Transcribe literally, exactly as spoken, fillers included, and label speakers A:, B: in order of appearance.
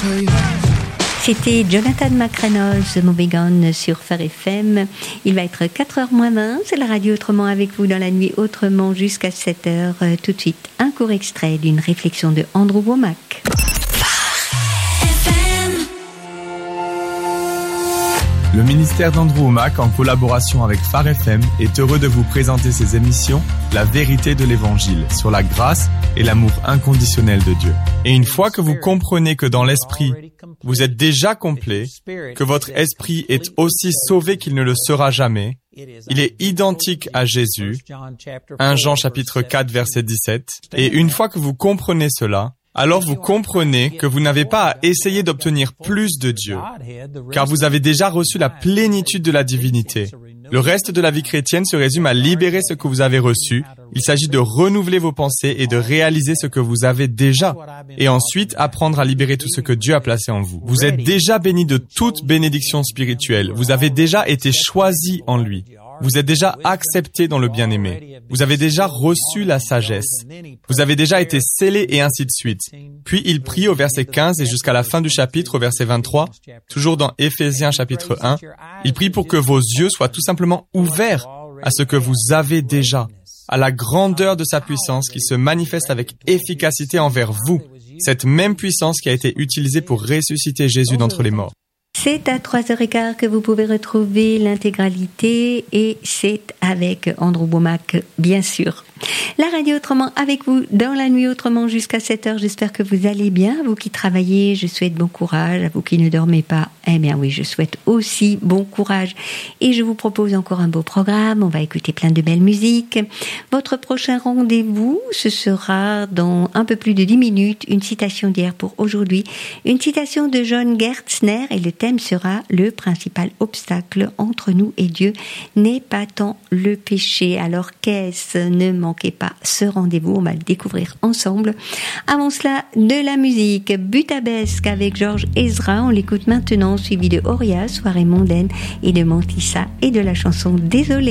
A: C'était Jonathan McReynolds, Moving On sur Phare F M. Il va être quatre heures moins vingt. C'est la radio Autrement avec vous dans la nuit autrement jusqu'à sept heures. Tout de suite, un court extrait d'une réflexion de Andrew Wommack.
B: Le ministère d'Andrew Wommack, en collaboration avec Phare F M, est heureux de vous présenter ses émissions « La vérité de l'Évangile » sur la grâce et l'amour inconditionnel de Dieu. Et une fois que vous comprenez que dans l'esprit, vous êtes déjà complet, que votre esprit est aussi sauvé qu'il ne le sera jamais, il est identique à Jésus, premier Jean chapitre quatre verset dix-sept, et une fois que vous comprenez cela, alors vous comprenez que vous n'avez pas à essayer d'obtenir plus de Dieu, car vous avez déjà reçu la plénitude de la divinité. Le reste de la vie chrétienne se résume à libérer ce que vous avez reçu. Il s'agit de renouveler vos pensées et de réaliser ce que vous avez déjà, et ensuite apprendre à libérer tout ce que Dieu a placé en vous. Vous êtes déjà bénis de toute bénédiction spirituelle. Vous avez déjà été choisis en lui. Vous êtes déjà accepté dans le bien-aimé. Vous avez déjà reçu la sagesse. Vous avez déjà été scellé et ainsi de suite. Puis il prie au verset quinze et jusqu'à la fin du chapitre au verset vingt-trois, toujours dans Éphésiens chapitre un, il prie pour que vos yeux soient tout simplement ouverts à ce que vous avez déjà, à la grandeur de sa puissance qui se manifeste avec efficacité envers vous, cette même puissance qui a été utilisée pour ressusciter Jésus d'entre les morts.
A: C'est à trois heures quinze que vous pouvez retrouver l'intégralité et c'est avec Andrew Wommack, bien sûr. La radio Autrement avec vous dans la nuit autrement jusqu'à sept heures. J'espère que vous allez bien. À vous qui travaillez, je souhaite bon courage. À vous qui ne dormez pas, eh bien oui, je souhaite aussi bon courage. Et je vous propose encore un beau programme. On va écouter plein de belles musiques. Votre prochain rendez-vous, ce sera dans un peu plus de dix minutes. Une citation d'hier pour aujourd'hui. Une citation de John Gertzner et le thème sera « Le principal obstacle entre nous et Dieu n'est pas tant le péché ». Alors qu'est-ce? Ne manquez pas ce rendez-vous, on va le découvrir ensemble. Avant cela, de la musique. Butabesque avec Georges Ezra, on l'écoute maintenant, suivi de Auria, Soirée mondaine, et de Mantissa et de la chanson « Désolé ».